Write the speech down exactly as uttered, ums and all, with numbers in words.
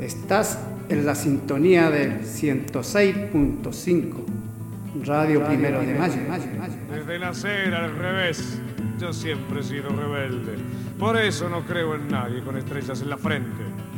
Estás en la sintonía del ciento seis punto cinco, Radio, Radio Primero de Mayo. Desde nacer al revés, yo siempre he sido rebelde. Por eso no creo en nadie con estrellas en la frente.